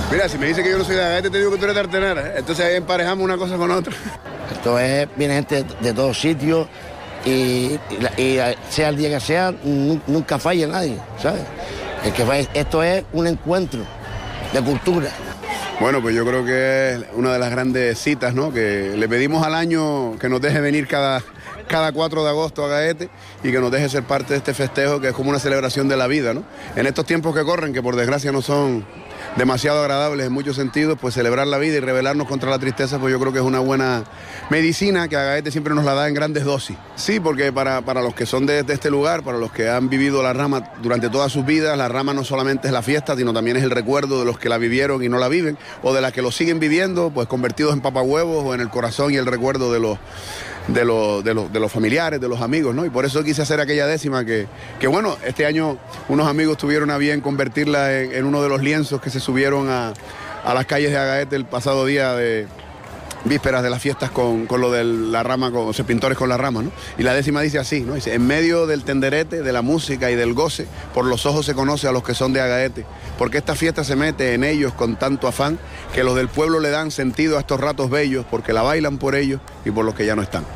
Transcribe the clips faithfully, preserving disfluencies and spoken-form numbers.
Mira, si me dice que yo no soy de Agaete, te digo que tú eres de Artenara, ¿eh? Entonces ahí emparejamos una cosa con otra. Esto es, viene gente de todos sitios y, y, y sea el día que sea, nunca falla nadie, ¿sabes? El que falla, esto es un encuentro de cultura. Bueno, pues yo creo que es una de las grandes citas, ¿no? Que le pedimos al año que nos deje venir cada, cada cuatro de agosto a Agaete y que nos deje ser parte de este festejo que es como una celebración de la vida, ¿no? En estos tiempos que corren, que por desgracia no son demasiado agradables en muchos sentidos, pues celebrar la vida y rebelarnos contra la tristeza, pues yo creo que es una buena medicina que Agaete siempre nos la da en grandes dosis. Sí, porque para, para los que son de, de este lugar, para los que han vivido la rama durante todas sus vidas, la rama no solamente es la fiesta, sino también es el recuerdo de los que la vivieron y no la viven, o de las que lo siguen viviendo, pues convertidos en papahuevos o en el corazón y el recuerdo de los... De los, de, los, de los familiares, de los amigos, ¿no? Y por eso quise hacer aquella décima que, que bueno, este año unos amigos tuvieron a bien convertirla en, en uno de los lienzos que se subieron a, a las calles de Agaete el pasado día de vísperas de las fiestas con, con lo de la rama, con, o sea, pintores con la rama, ¿no? Y la décima dice así, ¿no? Dice, en medio del tenderete, de la música y del goce, por los ojos se conoce a los que son de Agaete, porque esta fiesta se mete en ellos con tanto afán que los del pueblo le dan sentido a estos ratos bellos, porque la bailan por ellos y por los que ya no están.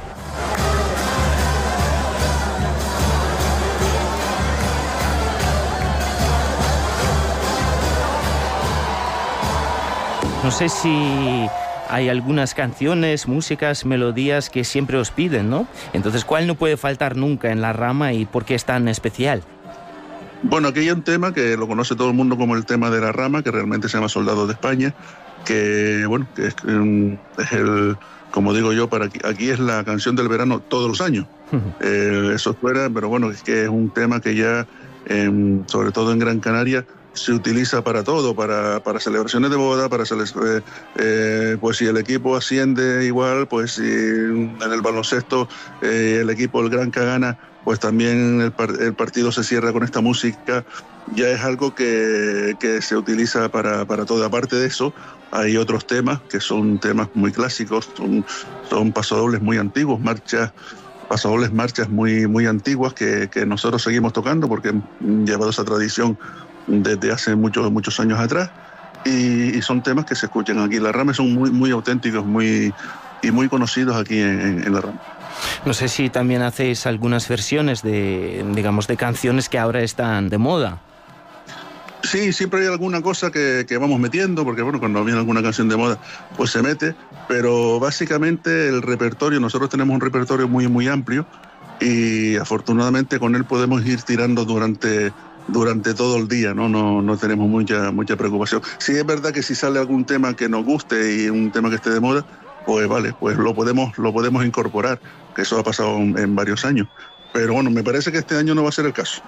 No sé si hay algunas canciones, músicas, melodías que siempre os piden, ¿no? Entonces, ¿cuál no puede faltar nunca en la rama y por qué es tan especial? Bueno, aquí hay un tema que lo conoce todo el mundo como el tema de la rama, que realmente se llama Soldados de España, que, bueno, que es, es el, como digo yo, para aquí, aquí es la canción del verano todos los años. Uh-huh. Eh, eso fuera, pero bueno, es que es un tema que ya, eh, sobre todo en Gran Canaria, se utiliza para todo, para, para celebraciones de boda, para eh, eh, pues si el equipo asciende igual, pues si en el baloncesto eh, el equipo el Granca gana, pues también el, par el partido se cierra con esta música. Ya es algo que, que se utiliza para, para todo. Aparte de eso, hay otros temas que son temas muy clásicos, son, son pasodobles muy antiguos, marchas pasodobles, marchas muy, muy antiguas que, que nosotros seguimos tocando porque han llevado esa tradición desde hace muchos muchos años atrás y, y son temas que se escuchan aquí. La rama son muy muy auténticos muy y muy conocidos aquí en, en la rama. No sé si también hacéis algunas versiones de, digamos, de canciones que ahora están de moda. Sí, siempre hay alguna cosa que, que vamos metiendo, porque bueno, cuando viene alguna canción de moda, pues se mete, pero básicamente el repertorio, nosotros tenemos un repertorio muy muy amplio y afortunadamente con él podemos ir tirando durante durante todo el día, ¿no? No, no tenemos mucha, mucha preocupación. Sí es verdad que si sale algún tema que nos guste y un tema que esté de moda, pues vale, pues lo podemos, lo podemos incorporar, que eso ha pasado en, en varios años. Pero bueno, me parece que este año no va a ser el caso.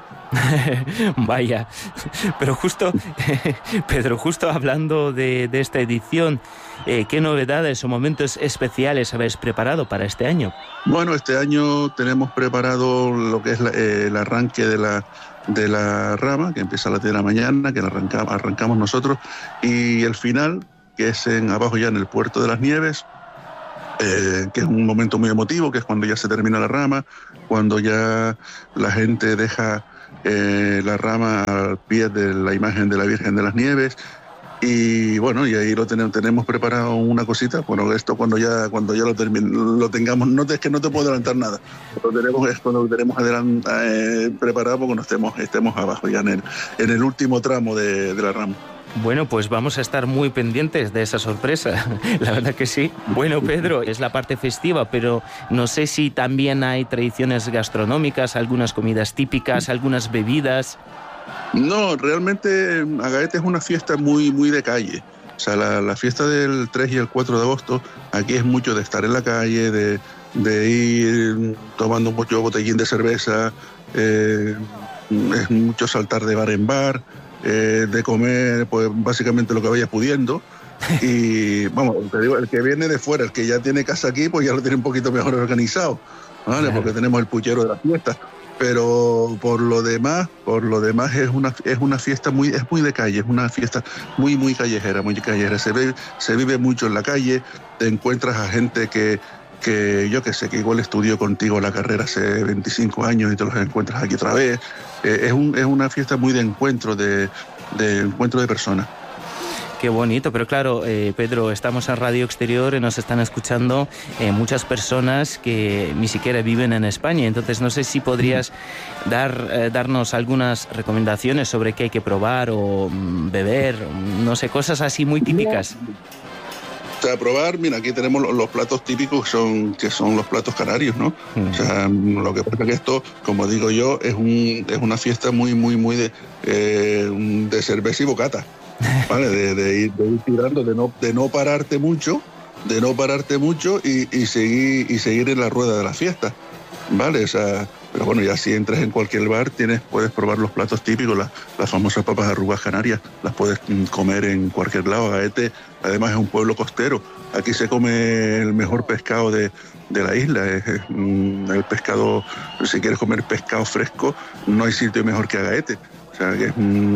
Vaya, pero justo, Pedro, justo hablando de, de esta edición, eh, ¿qué novedades o momentos especiales habéis preparado para este año? Bueno, este año tenemos preparado lo que es la, eh, el arranque de la de la rama, que empieza a las diez de la mañana, que la arranca, arrancamos nosotros, y el final, que es en abajo ya en el Puerto de las Nieves, eh, que es un momento muy emotivo, que es cuando ya se termina la rama, cuando ya la gente deja eh, la rama al pie de la imagen de la Virgen de las Nieves. Y bueno, y ahí lo tenemos, tenemos preparado una cosita. Bueno, esto cuando ya cuando ya lo, termin, lo tengamos, no te, es que no te puedo adelantar nada. Lo tenemos, es cuando lo tenemos adelant, eh, preparado porque nos estemos, estemos abajo ya en el, en el último tramo de, de la rama. Bueno, pues vamos a estar muy pendientes de esa sorpresa, la verdad que sí. Bueno, Pedro, es la parte festiva, pero no sé si también hay tradiciones gastronómicas, algunas comidas típicas, algunas bebidas. No, realmente Agaete es una fiesta muy, muy de calle. O sea, la, la fiesta del tres y el cuatro de agosto, aquí es mucho de estar en la calle, de, de ir tomando mucho botellín de cerveza, eh, es mucho saltar de bar en bar, eh, de comer pues básicamente lo que vayas pudiendo. Y vamos, te digo, el que viene de fuera, el que ya tiene casa aquí, pues ya lo tiene un poquito mejor organizado, ¿vale? Claro. Porque tenemos el puchero de la fiesta. Pero por lo demás, por lo demás es una es una fiesta muy es muy de calle, es una fiesta muy muy callejera, muy callejera. Se ve se vive mucho en la calle, te encuentras a gente que que yo que sé que igual estudió contigo la carrera hace veinticinco años y te los encuentras aquí otra vez. Eh, es un es una fiesta muy de encuentro de de encuentro de personas. Qué bonito, pero claro, eh, Pedro, estamos en Radio Exterior y nos están escuchando eh, muchas personas que ni siquiera viven en España, entonces no sé si podrías dar, eh, darnos algunas recomendaciones sobre qué hay que probar o mm, beber, no sé, cosas así muy típicas. O sea, probar, mira, aquí tenemos los, los platos típicos que son, que son los platos canarios, ¿no? Mm. O sea, lo que pasa es que esto, como digo yo, es, un, es una fiesta muy, muy, muy de, eh, de cerveza y bocata. ¿Vale? De, de, ir, de ir tirando, de no, de no pararte mucho, de no pararte mucho y, y, seguir, y seguir en la rueda de la fiesta, ¿vale? O sea, pero bueno, ya si entras en cualquier bar, tienes, puedes probar los platos típicos, las, las famosas papas arrugas canarias, las puedes comer en cualquier lado. Agaete, además, es un pueblo costero, aquí se come el mejor pescado de, de la isla, es, es, el pescado, si quieres comer pescado fresco, no hay sitio mejor que Agaete, o sea, que es...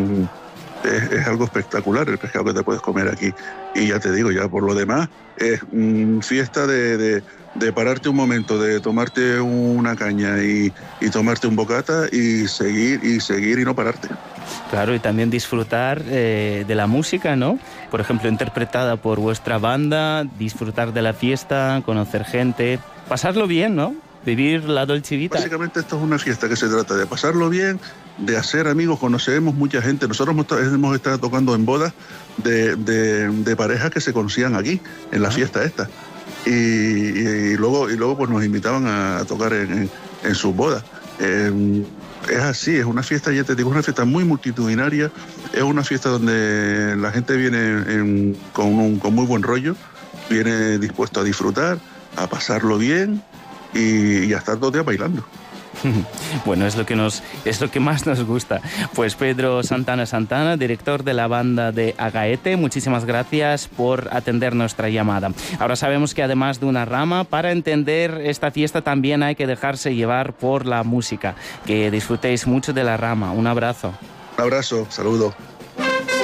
Es, es algo espectacular el pescado que te puedes comer aquí. Y ya te digo, ya por lo demás, es mmm, fiesta de, de, de pararte un momento, de tomarte una caña y, y tomarte un bocata y seguir y seguir y no pararte. Claro, y también disfrutar eh, de la música, ¿no? Por ejemplo, interpretada por vuestra banda, disfrutar de la fiesta, conocer gente, pasarlo bien, ¿no? Vivir la Dolce Vita. Básicamente esto es una fiesta que se trata de pasarlo bien, de hacer amigos, conocemos mucha gente. Nosotros hemos estado tocando en bodas de, de, de parejas que se conocían aquí, en la fiesta esta. Y, y, y luego y luego pues nos invitaban a, a tocar en, en, en sus bodas. Eh, es así, es una fiesta, ya te digo, es una fiesta muy multitudinaria, es una fiesta donde la gente viene en, con, un, con muy buen rollo, viene dispuesto a disfrutar, a pasarlo bien y, y a estar todo el día bailando. Bueno, es lo que nos, es lo que más nos gusta. Pues Pedro Santana Santana, director de la banda de Agaete, muchísimas gracias por atender nuestra llamada. Ahora sabemos que además de una rama, para entender esta fiesta también hay que dejarse llevar por la música. Que disfrutéis mucho de la rama. Un abrazo. Un abrazo, saludos.